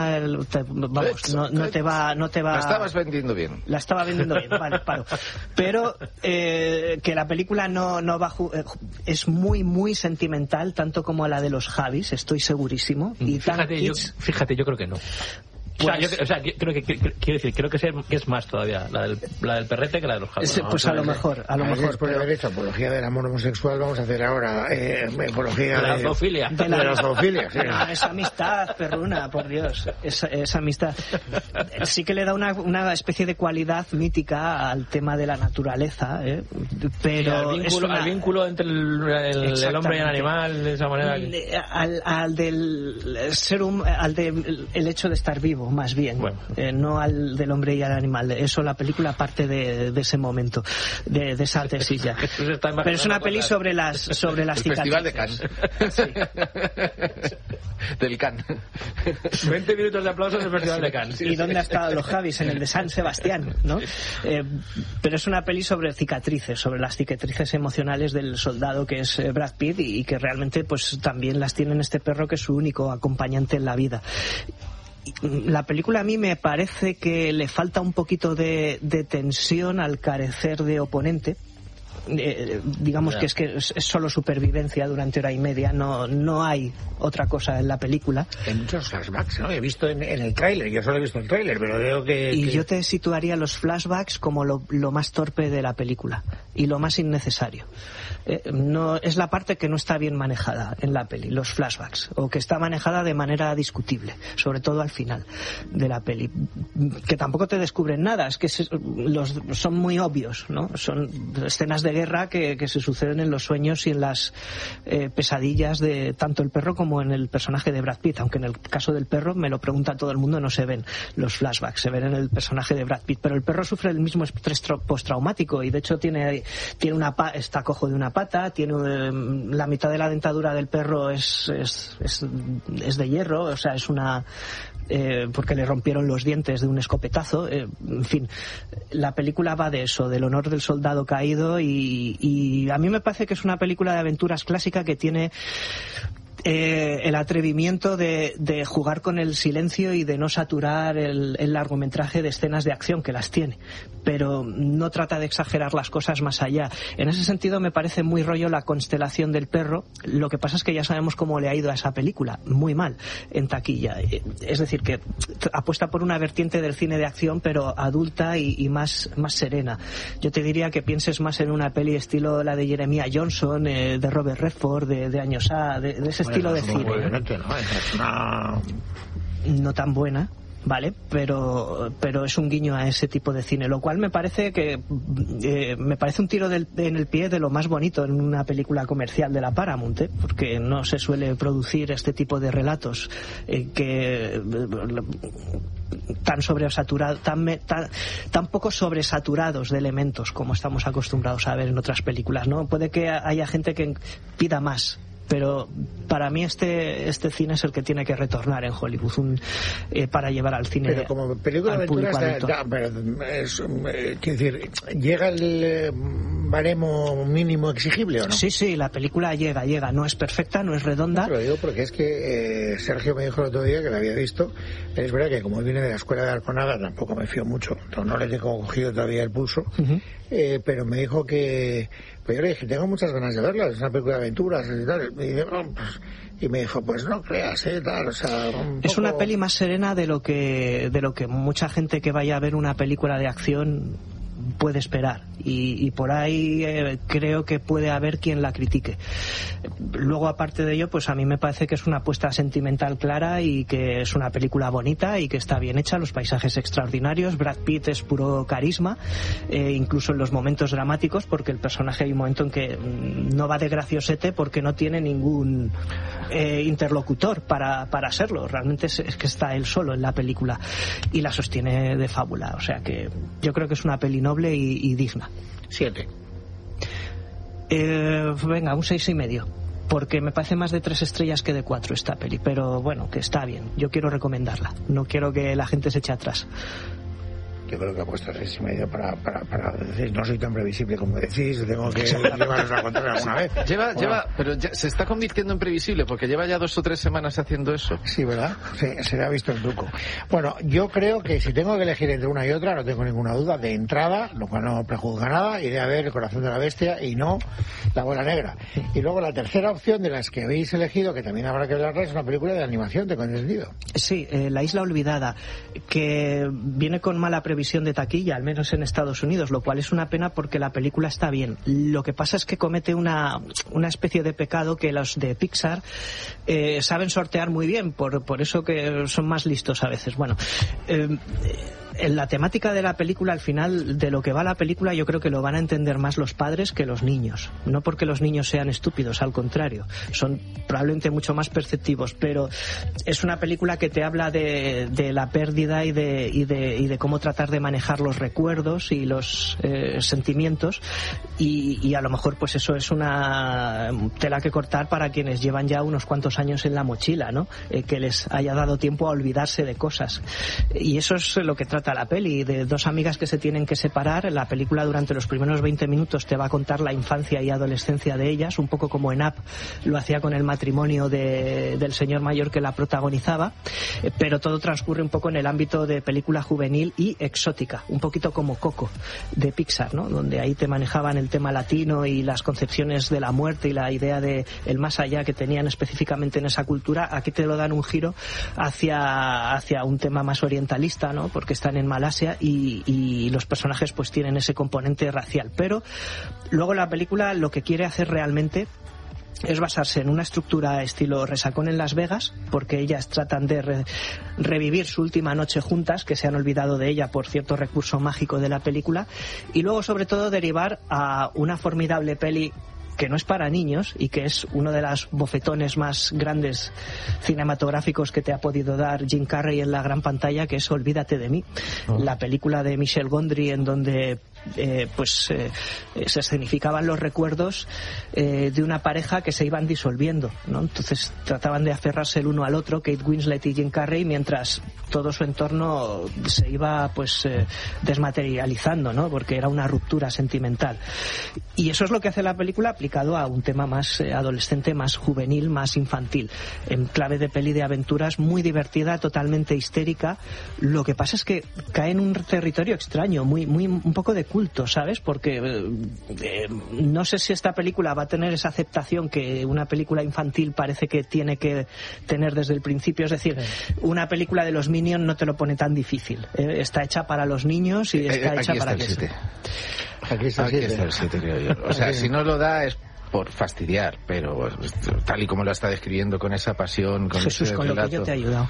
no te va. La estabas vendiendo bien. La estaba vendiendo bien, vale, paro. Pero que la película no va es muy, muy sentimental, tanto como la de los Javis, estoy segurísimo. Y fíjate, yo creo que no. Pues, creo que es más todavía la del perrete que la de los Javis. Pues a lo mejor. Después de haber hecho apología del amor homosexual, vamos a hacer ahora apología de la zoofilia. De la zoofilia, sí. No, es amistad, perruna, por Dios. Es amistad. Sí que le da una especie de cualidad mítica al tema de la naturaleza, pero al vínculo entre el hombre y el animal, de esa manera. Al del ser al del el hecho de estar vivo, más bien, bueno. No al del hombre y al animal. Eso, la película parte de ese momento, de esa tesis ya. Pero es una peli sobre las cicatrices. Festival de Cannes. Sí. Del Cannes. 20 minutos de aplausos del Festival de Cannes. ¿Y dónde ha estado los Javis? En el de San Sebastián, ¿no? Pero es una peli sobre cicatrices, sobre las cicatrices emocionales del soldado que es Brad Pitt, y que realmente pues también las tiene en este perro, que es su único acompañante en la vida. La película a mí me parece que le falta un poquito de tensión al carecer de oponente. Digamos que es solo supervivencia durante hora y media, no hay otra cosa en la película. Hay muchos flashbacks, ¿no? He visto en el tráiler, yo solo he visto el tráiler, pero veo que... Y yo te situaría los flashbacks como lo más torpe de la película y lo más innecesario. No es la parte que no está bien manejada en la peli, los flashbacks, o que está manejada de manera discutible, sobre todo al final de la peli, que tampoco te descubren nada, es que son muy obvios, ¿no? Son escenas de guerra que se suceden en los sueños y en las pesadillas de tanto el perro como en el personaje de Brad Pitt, aunque en el caso del perro, me lo pregunta todo el mundo, no se ven los flashbacks, se ven en el personaje de Brad Pitt, pero el perro sufre el mismo estrés postraumático, y de hecho está cojo de una pata, tiene la mitad de la dentadura del perro es de hierro, o sea, es una porque le rompieron los dientes de un escopetazo. En fin, la película va de eso, del honor del soldado caído, y a mí me parece que es una película de aventuras clásica que tiene el atrevimiento de jugar con el silencio y de no saturar el largometraje de escenas de acción, que las tiene, pero no trata de exagerar las cosas más allá. En ese sentido me parece muy rollo La constelación del perro. Lo que pasa es que ya sabemos cómo le ha ido a esa película, muy mal en taquilla. Es decir, que apuesta por una vertiente del cine de acción, pero adulta y más serena. Yo te diría que pienses más en una peli estilo la de Jeremiah Johnson, de Robert Redford, de Años A, de ese estilo de cine. No tan buena, vale, pero es un guiño a ese tipo de cine, lo cual me parece un tiro en el pie de lo más bonito en una película comercial de la Paramount, porque no se suele producir este tipo de relatos tan sobresaturados, tan poco sobresaturados de elementos como estamos acostumbrados a ver en otras películas, ¿no? Puede que haya gente que pida más, pero para mí este cine es el que tiene que retornar en Hollywood para llevar al cine. Pero como película de aventuras quiero decir, ¿llega el baremo mínimo exigible o no? Sí, la película llega, no es perfecta, no es redonda. Te lo digo porque es que Sergio me dijo el otro día que la había visto. Es verdad que como viene de la escuela de Arconada tampoco me fío mucho, no le tengo cogido todavía el pulso. Uh-huh. Pero me dijo que, pues yo le dije, tengo muchas ganas de verla, es una película de aventuras y tal. Y me dijo, pues no creas, tal, o sea, es una peli más serena de lo que mucha gente que vaya a ver una película de acción puede esperar, y por ahí creo que puede haber quien la critique. Luego, aparte de ello, pues a mí me parece que es una apuesta sentimental clara, y que es una película bonita y que está bien hecha, los paisajes extraordinarios, Brad Pitt es puro carisma, incluso en los momentos dramáticos, porque el personaje hay un momento en que no va de graciosete porque no tiene ningún interlocutor para serlo, realmente es que está él solo en la película y la sostiene de fábula, o sea que yo creo que es una peli noble y digna. 7. Venga, un 6,5, porque me parece más de 3 estrellas que de 4 esta peli, pero bueno, que está bien, yo quiero recomendarla, no quiero que la gente se eche atrás. Yo creo que ha puesto 6,5 para decir, no soy tan previsible como decís, tengo que llevaros a contar alguna vez. Pero ya se está convirtiendo en previsible, porque lleva ya 2 o 3 semanas haciendo eso. Sí, ¿verdad? Sí, se le ha visto el truco. Bueno, yo creo que si tengo que elegir entre una y otra, no tengo ninguna duda, de entrada, lo cual no prejuzga nada, iré a ver El corazón de la bestia y no La bola negra. Y luego la tercera opción de las que habéis elegido, que también habrá que hablarla, es una película de animación, tengo entendido. Sí, La isla olvidada, que viene con mala previsión de taquilla, al menos en Estados Unidos, lo cual es una pena porque la película está bien. Lo que pasa es que comete una especie de pecado que los de Pixar saben sortear muy bien, por eso que son más listos a veces. Bueno, en la temática de la película, al final, de lo que va la película, yo creo que lo van a entender más los padres que los niños. No porque los niños sean estúpidos, al contrario. Son probablemente mucho más perceptivos, pero es una película que te habla de la pérdida y de cómo tratar de manejar los recuerdos y los sentimientos, y a lo mejor pues eso es una tela que cortar para quienes llevan ya unos cuantos años en la mochila, ¿no? Que les haya dado tiempo a olvidarse de cosas. Y eso es lo que trata la peli, de dos amigas que se tienen que separar. La película durante los primeros 20 minutos te va a contar la infancia y adolescencia de ellas, un poco como en Up lo hacía con el matrimonio del señor mayor que la protagonizaba, pero todo transcurre un poco en el ámbito de película juvenil y exótica, un poquito como Coco de Pixar, ¿no? Donde ahí te manejaban el tema latino y las concepciones de la muerte y la idea de el más allá que tenían específicamente en esa cultura. Aquí te lo dan un giro hacia un tema más orientalista, ¿no? Porque están en Malasia y los personajes pues tienen ese componente racial, pero luego la película lo que quiere hacer realmente es basarse en una estructura estilo Resacón en Las Vegas, porque ellas tratan de revivir su última noche juntas, que se han olvidado de ella por cierto recurso mágico de la película, y luego sobre todo derivar a una formidable peli que no es para niños y que es uno de los bofetones más grandes cinematográficos que te ha podido dar Jim Carrey en la gran pantalla, que es Olvídate de mí, la película de Michel Gondry en donde se escenificaban los recuerdos de una pareja que se iban disolviendo, ¿no? Entonces trataban de aferrarse el uno al otro, Kate Winslet y Jim Carrey, mientras todo su entorno se iba desmaterializando, ¿no? Porque era una ruptura sentimental. Y eso es lo que hace la película aplicado a un tema más adolescente, más juvenil, más infantil, en clave de peli de aventuras, muy divertida, totalmente histérica. Lo que pasa es que cae en un territorio extraño, un poco de culto, ¿sabes? Porque no sé si esta película va a tener esa aceptación que una película infantil parece que tiene que tener desde el principio. Es decir, una película de los Minions no te lo pone tan difícil. Está hecha para los niños y está hecha para que... Aquí está el 7, creo yo. O sea, si no lo da es por fastidiar, pero tal y como lo está describiendo con esa pasión, con Jesús, ese con relato... lo que yo te he ayudado.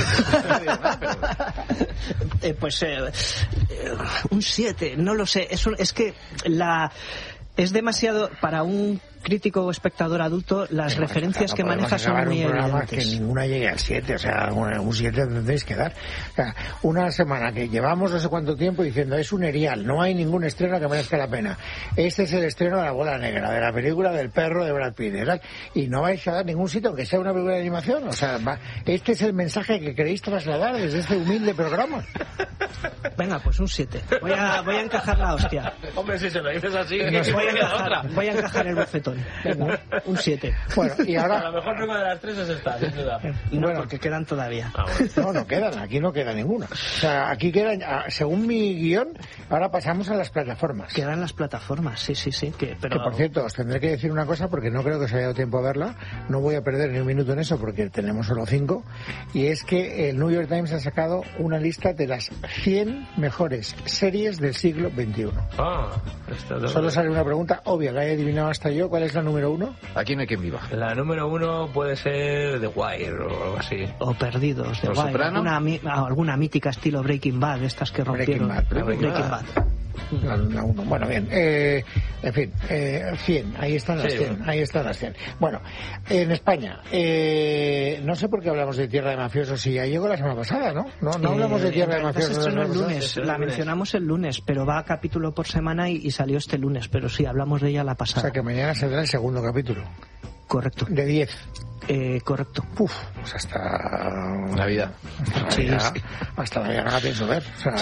Un 7, no lo sé. Es que es demasiado para un crítico o espectador adulto. Las referencias que maneja son muy evidentes. Que ninguna llegue al 7, o sea, un 7 tendréis que dar. O sea, una semana que llevamos no sé cuánto tiempo diciendo es un erial, no hay ningún estreno que merezca la pena. Este es el estreno de La bola negra, de la película del perro de Brad Pitt, ¿verdad? Y no vais a dar ningún sitio aunque sea una película de animación. O sea, este es el mensaje que queréis trasladar desde este humilde programa. Venga, pues un 7. Voy a encajar la hostia. Hombre, si se lo dices así, voy a encajar el bofetón. Venga, un 7. Bueno, y ahora... A lo mejor una de las tres es esta, sin duda. No, bueno, porque quedan todavía. No quedan, aquí no queda ninguna. O sea, aquí quedan, según mi guión, ahora pasamos a las plataformas. Quedan las plataformas, sí. Pero... Que por cierto, os tendré que decir una cosa porque no creo que os haya dado tiempo a verla. No voy a perder ni un minuto en eso porque tenemos solo 5. Y es que el New York Times ha sacado una lista de las 100 mejores series del siglo XXI. Solo sale una pregunta obvia, la he adivinado hasta yo. ¿Cuál es la número 1? Aquí no hay quien viva. La número 1 puede ser The Wire o algo así. O Perdidos, The Wire. Soprano. Alguna mítica estilo Breaking Bad, estas que rompieron. Breaking Bad. La 1. Bueno, bien. En fin, 100. Ahí están las 100. Ahí están las 100. Bueno, en España, no sé por qué hablamos de Tierra de Mafiosos si ya llegó la semana pasada, ¿no? No hablamos de Tierra de Mafiosos. El lunes. La mencionamos el lunes, pero va a capítulo por semana y salió este lunes. Pero sí, hablamos de ella la pasada. O sea que mañana saldrá el segundo capítulo. Correcto. De 10. Correcto. Pues hasta Navidad. Hasta Navidad no la pienso ver. O sea, Sí.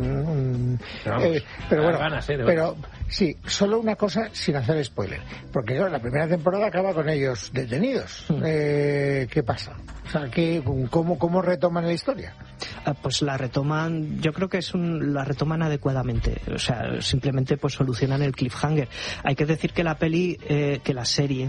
pero bueno, ganas, pero sí, solo una cosa sin hacer spoiler. Porque claro, la primera temporada acaba con ellos detenidos. ¿Qué pasa? O sea, ¿cómo retoman la historia? Pues la retoman, yo creo que la retoman adecuadamente, o sea, simplemente pues solucionan el cliffhanger. Hay que decir que la serie,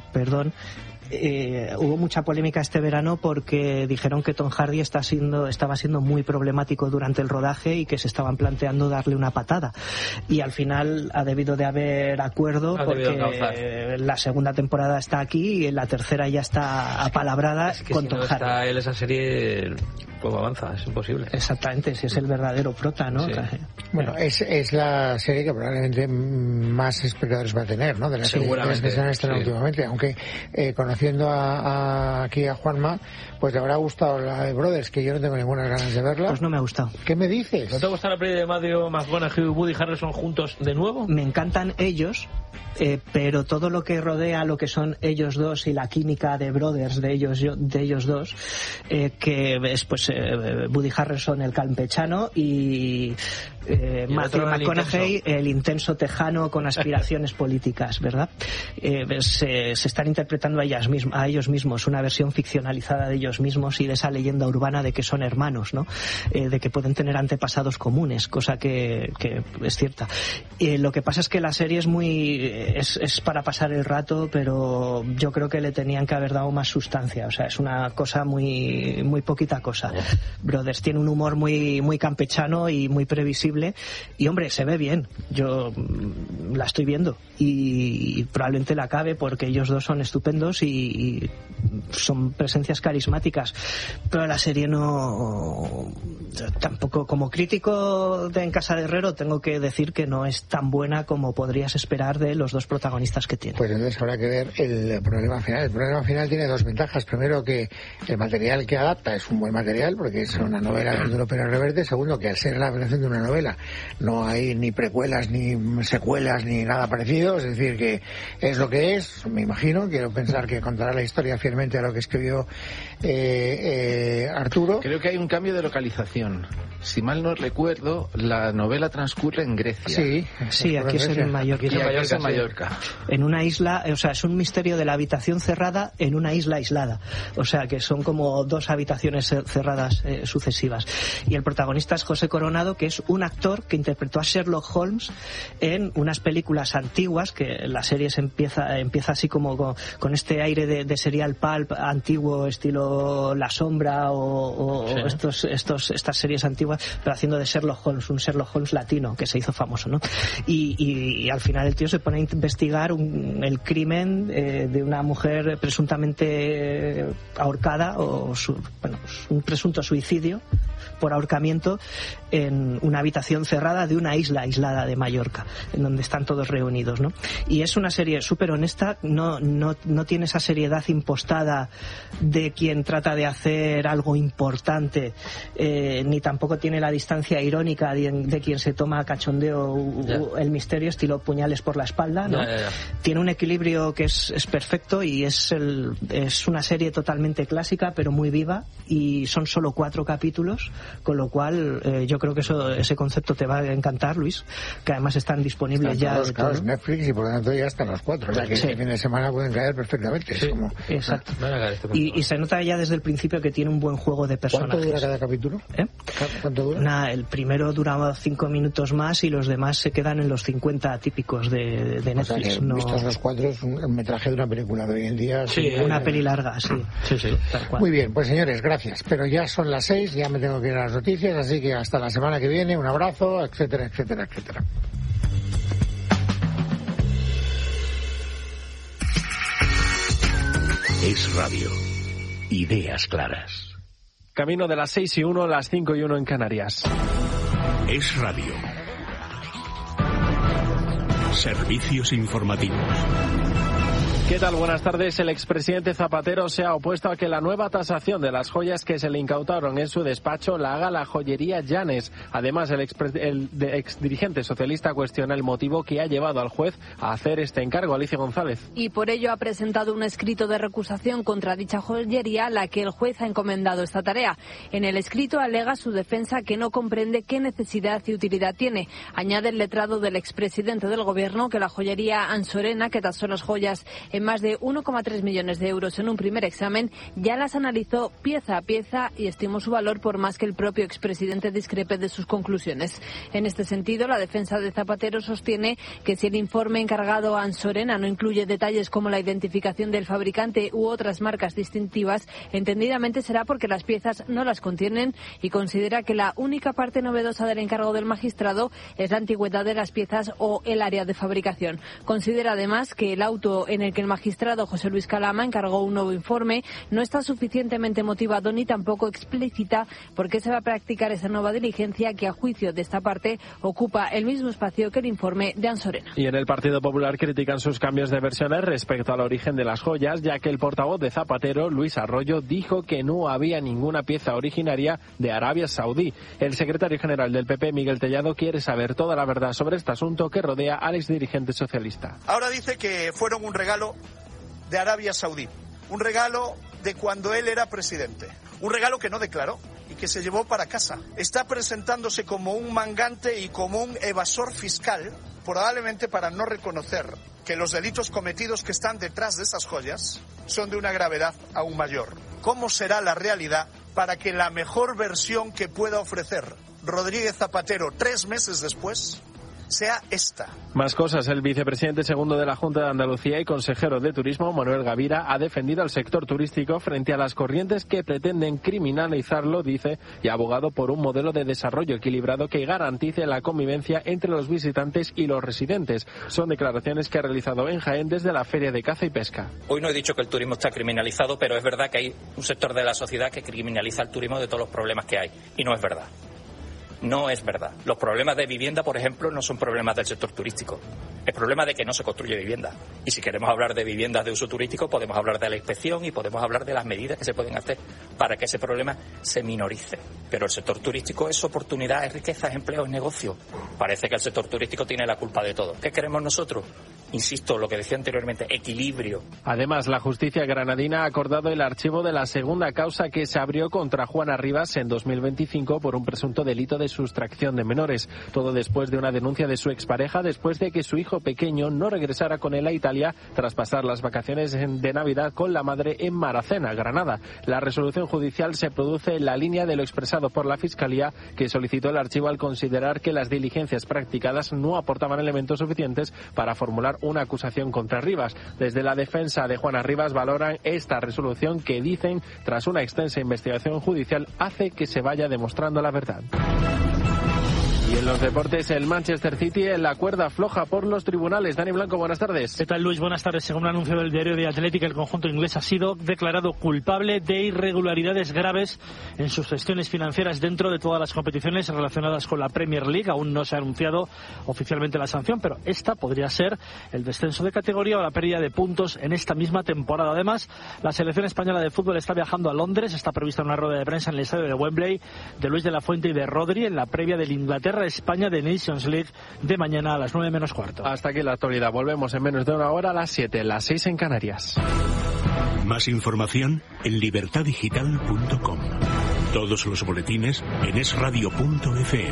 hubo mucha polémica este verano porque dijeron que Tom Hardy estaba siendo muy problemático durante el rodaje y que se estaban planteando darle una patada, y al final ha debido de haber acuerdo porque la segunda temporada está aquí y en la tercera ya está apalabrada con si Tom no Hardy. está él esa serie, pues avanza, es imposible. Exactamente, si es el verdadero prota, ¿no? Sí. Bueno, es la serie que probablemente más espectadores va a tener, ¿no? De las series que se han estrenado últimamente, aunque conociendo aquí a Juanma, pues le habrá gustado la de Brothers, que yo no tengo ninguna ganas de verla. Pues no me ha gustado. ¿Qué me dices? ¿No te gusta la peli de Matthew McConaughey y Woody Harrelson juntos de nuevo? Me encantan ellos, pero todo lo que rodea lo que son ellos dos y la química de Brothers de ellos dos, que es pues Woody Harrelson, el campechano, y Matthew McConaughey, el intenso tejano con aspiraciones políticas, ¿verdad? Se están interpretando a ellos mismos, una versión ficcionalizada de ellos mismos y de esa leyenda urbana de que son hermanos, ¿no? De que pueden tener antepasados comunes, cosa que es cierta. Lo que pasa es que la serie es para pasar el rato, pero yo creo que le tenían que haber dado más sustancia, o sea, es una cosa muy poquita cosa. Brothers tiene un humor muy campechano y muy previsible, y hombre, se ve bien, yo la estoy viendo y probablemente la acabe porque ellos dos son estupendos y son presencias carismáticas, pero la serie no, tampoco, como crítico de En Casa de Herrero tengo que decir que no es tan buena como podrías esperar de los dos protagonistas que tiene. Pues entonces habrá que ver el problema final. El problema final tiene dos ventajas. Primero, que el material que adapta es un buen material, porque es una novela de Arturo Pérez Reverte. Segundo, que al ser la adaptación de una novela no hay ni precuelas, ni secuelas, ni nada parecido. Es decir, que es lo que es, me imagino. Quiero pensar que contará la historia fielmente a lo que escribió Arturo. Creo que hay un cambio de localización. Si mal no recuerdo, la novela transcurre en Grecia. Sí, aquí es en Mallorca. Y aquí es en Mallorca. En una isla, o sea, es un misterio de la habitación cerrada en una isla aislada. O sea, que son como dos habitaciones cerradas sucesivas. Y el protagonista es José Coronado, que es un actor que interpretó a Sherlock Holmes en unas películas antiguas, que la serie empieza así como con este aire de serial pulp antiguo, estilo La Sombra o estas series antiguas, pero haciendo de Sherlock Holmes, un Sherlock Holmes latino que se hizo famoso, ¿no? Y al final el tío se pone a investigar el crimen de una mujer presuntamente ahorcada o un presunto suicidio por ahorcamiento en una habitación cerrada de una isla aislada de Mallorca, en donde están todos reunidos, ¿no? Y es una serie súper honesta, no tiene esa seriedad impostada de quien trata de hacer algo importante, ni tampoco tiene la distancia irónica de quien se toma a cachondeo el misterio, estilo Puñales por la espalda, ¿no? Tiene un equilibrio que es perfecto y es una serie totalmente clásica pero muy viva, y son solo 4 capítulos, con lo cual yo creo que ese concepto te va a encantar, Luis, que además están disponibles ya todos, claro, es Netflix, y por lo tanto ya están los 4, o sea que este fin de semana pueden caer perfectamente. Sí, es como, exacto. Y se nota ya desde el principio que tiene un buen juego de personajes. ¿Cuánto dura cada capítulo? ¿Cuánto dura? El primero duraba 5 minutos más y los demás se quedan en los 50 típicos de Netflix. O sea que, vistos los 4, es un metraje de una película de hoy en día. Sí, una peli larga, sí. Tal cual. Muy bien, pues señores, gracias. Pero ya son las 6, ya me tengo que ir a las noticias, así que hasta la semana que viene, un abrazo, etcétera, etcétera, etcétera. Es Radio. Ideas claras. Camino de las 6:01, las 5:01 en Canarias. Es Radio. Servicios informativos. ¿Qué tal? Buenas tardes. El expresidente Zapatero se ha opuesto a que la nueva tasación de las joyas que se le incautaron en su despacho la haga la joyería Llanes. Además, el exdirigente socialista cuestiona el motivo que ha llevado al juez a hacer este encargo. Alicia González. Y por ello ha presentado un escrito de recusación contra dicha joyería, a la que el juez ha encomendado esta tarea. En el escrito alega su defensa que no comprende qué necesidad y utilidad tiene. Añade el letrado del expresidente del Gobierno que la joyería Ansorena, que tasó las joyas en más de 1,3 millones de euros en un primer examen, ya las analizó pieza a pieza y estimó su valor, por más que el propio expresidente discrepe de sus conclusiones. En este sentido, la defensa de Zapatero sostiene que si el informe encargado a Ansorena no incluye detalles como la identificación del fabricante u otras marcas distintivas, entendidamente será porque las piezas no las contienen, y considera que la única parte novedosa del encargo del magistrado es la antigüedad de las piezas o el área de fabricación. Considera además que el auto en el que el magistrado José Luis Calama encargó un nuevo informe no está suficientemente motivado ni tampoco explícita por qué se va a practicar esa nueva diligencia, que a juicio de esta parte ocupa el mismo espacio que el informe de Ansorena. Y en el Partido Popular critican sus cambios de versiones respecto al origen de las joyas, ya que el portavoz de Zapatero, Luis Arroyo, dijo que no había ninguna pieza originaria de Arabia Saudí. El secretario general del PP, Miguel Tellado, quiere saber toda la verdad sobre este asunto que rodea al exdirigente socialista. Ahora dice que fueron un regalo de Arabia Saudí, un regalo de cuando él era presidente, un regalo que no declaró y que se llevó para casa. Está presentándose como un mangante y como un evasor fiscal, probablemente para no reconocer que los delitos cometidos que están detrás de esas joyas son de una gravedad aún mayor. ¿Cómo será la realidad para que la mejor versión que pueda ofrecer Rodríguez Zapatero 3 meses después sea esta? Más cosas. El vicepresidente segundo de la Junta de Andalucía y consejero de Turismo, Manuel Gavira, ha defendido al sector turístico frente a las corrientes que pretenden criminalizarlo, dice, y ha abogado por un modelo de desarrollo equilibrado que garantice la convivencia entre los visitantes y los residentes. Son declaraciones que ha realizado en Jaén desde la Feria de Caza y Pesca. Hoy no he dicho que el turismo está criminalizado, pero es verdad que hay un sector de la sociedad que criminaliza el turismo de todos los problemas que hay, y no es verdad. No es verdad. Los problemas de vivienda, por ejemplo, no son problemas del sector turístico. Es problema de que no se construye vivienda. Y si queremos hablar de viviendas de uso turístico, podemos hablar de la inspección y podemos hablar de las medidas que se pueden hacer para que ese problema se minorice. Pero el sector turístico es oportunidad, es riqueza, es empleo, es negocio. Parece que el sector turístico tiene la culpa de todo. ¿Qué queremos nosotros? Insisto, lo que decía anteriormente, equilibrio. Además, la justicia granadina ha acordado el archivo de la segunda causa que se abrió contra Juana Rivas en 2025 por un presunto delito de sustracción de menores. Todo después de una denuncia de su expareja, después de que su hijo pequeño no regresara con él a Italia tras pasar las vacaciones de Navidad con la madre en Maracena, Granada. La resolución judicial se produce en la línea de lo expresado por la Fiscalía, que solicitó el archivo al considerar que las diligencias practicadas no aportaban elementos suficientes para formular una acusación contra Rivas. Desde la defensa de Juana Rivas valoran esta resolución que, dicen, tras una extensa investigación judicial, hace que se vaya demostrando la verdad. Y en los deportes, el Manchester City en la cuerda floja por los tribunales. Dani Blanco, buenas tardes. ¿Qué tal, Luis? Buenas tardes. Según un anuncio del diario The Athletic, el conjunto inglés ha sido declarado culpable de irregularidades graves en sus gestiones financieras dentro de todas las competiciones relacionadas con la Premier League. Aún no se ha anunciado oficialmente la sanción, pero esta podría ser el descenso de categoría o la pérdida de puntos en esta misma temporada. Además, la selección española de fútbol está viajando a Londres. Está prevista una rueda de prensa en el estadio de Wembley de Luis de la Fuente y de Rodri en la previa del Inglaterra-España de Nations League de mañana a las 9:45. Hasta aquí la actualidad. Volvemos en menos de una hora a las 7, las 6 en Canarias. Más información en libertadigital.com. Todos los boletines en esradio.fm.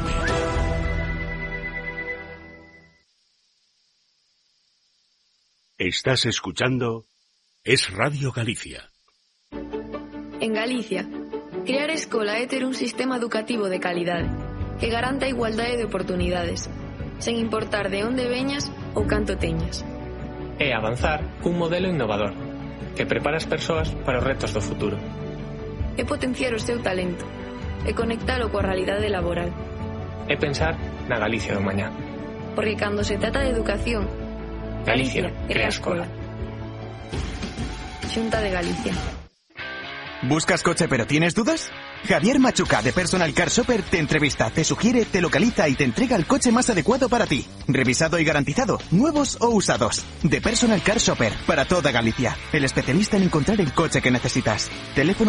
Estás escuchando Es Radio Galicia. En Galicia, crear escola é ter un sistema educativo de calidade que garanta a igualdade de oportunidades, sen importar de onde veñas ou canto teñas. É avanzar cun modelo innovador que prepara as persoas para os retos do futuro. É potenciar o seu talento e conectalo coa realidade laboral. É pensar na Galicia do mañá. Porque cando se trata de educación, Galicia crea escola. Xunta de Galicia. ¿Buscas coche pero tienes dudas? Javier Machuca de Personal Car Shopper te entrevista, te sugiere, te localiza y te entrega el coche más adecuado para ti. Revisado y garantizado, nuevos o usados. De Personal Car Shopper, para toda Galicia. El especialista en encontrar el coche que necesitas. Teléfono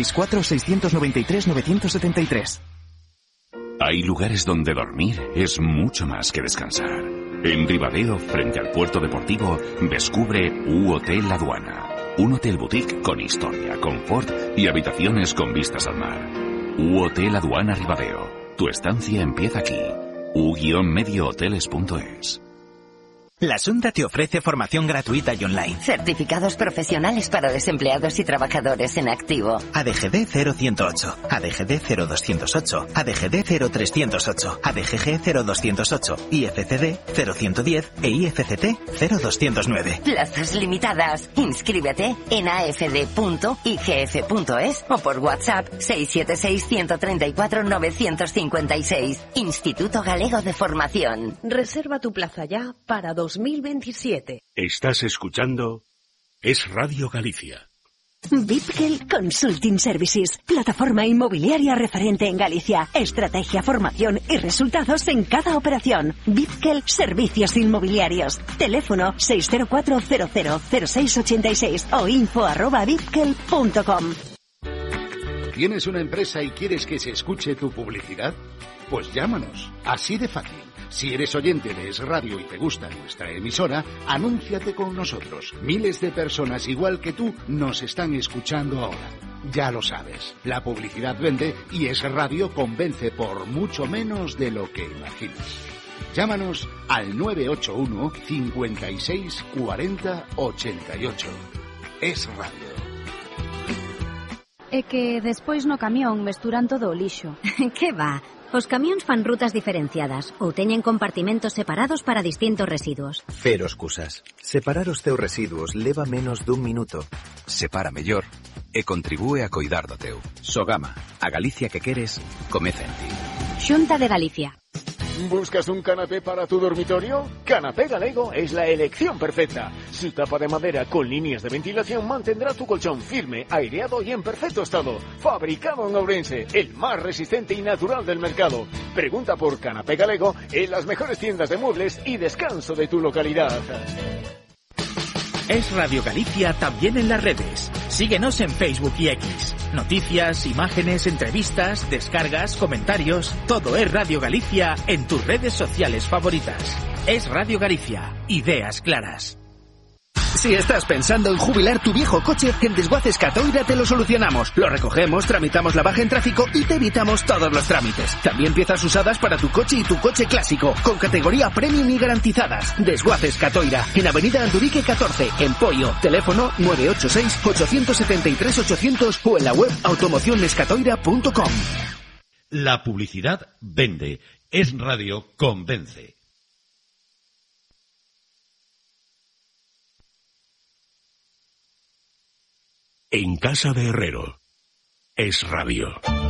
664-693-973. Hay lugares donde dormir es mucho más que descansar. En Ribadeo, frente al puerto deportivo, descubre U-Hotel Aduana. Un hotel boutique con historia, confort y habitaciones con vistas al mar. U-Hotel Aduana Ribadeo. Tu estancia empieza aquí. u-mediohoteles.es. La Xunta te ofrece formación gratuita y online. Certificados profesionales para desempleados y trabajadores en activo. ADGD 0108, ADGD 0208, ADGD 0308, ADGG 0208, IFCD 0110 e IFCT 0209. Plazas limitadas. Inscríbete en afd.igf.es o por WhatsApp 676-134-956. Instituto Galego de Formación. Reserva tu plaza ya para 2027. Estás escuchando Es Radio Galicia. Bipkel Consulting Services, plataforma inmobiliaria referente en Galicia. Estrategia, formación y resultados en cada operación. Bipkel Servicios Inmobiliarios. Teléfono 604-000686 o info@bipkel.com. ¿Tienes una empresa y quieres que se escuche tu publicidad? Pues llámanos, así de fácil. Si eres oyente de Es Radio y te gusta nuestra emisora, anúnciate con nosotros. Miles de personas igual que tú nos están escuchando ahora. Ya lo sabes, la publicidad vende y Es Radio convence por mucho menos de lo que imaginas. Llámanos al 981 56 40 88. Es Radio. É que despois no camión mesturan todo o lixo. Que va? Os camións fan rutas diferenciadas ou teñen compartimentos separados para distintos residuos. Cero excusas. Separar os teus residuos leva menos dun minuto. Separa mellor e contribúe a coidar do teu. Sogama, a Galicia que queres, comeza en ti. Xunta de Galicia. ¿Buscas un canapé para tu dormitorio? Canapé Galego es la elección perfecta. Su tapa de madera con líneas de ventilación mantendrá tu colchón firme, aireado y en perfecto estado. Fabricado en Ourense, el más resistente y natural del mercado. Pregunta por Canapé Galego en las mejores tiendas de muebles y descanso de tu localidad. Es Radio Galicia también en las redes. Síguenos en Facebook y X. Noticias, imágenes, entrevistas, descargas, comentarios. Todo es Radio Galicia en tus redes sociales favoritas. Es Radio Galicia. Ideas claras. Si estás pensando en jubilar tu viejo coche, en Desguaces Catoira te lo solucionamos. Lo recogemos, tramitamos la baja en tráfico y te evitamos todos los trámites. También piezas usadas para tu coche y tu coche clásico, con categoría premium y garantizadas. Desguaces Catoira, en Avenida Andurique 14, en Poio. Teléfono 986-873-800 o en la web automocionescatoira.com. La publicidad vende. Es Radio convence. En casa de Herrero. Es Radio.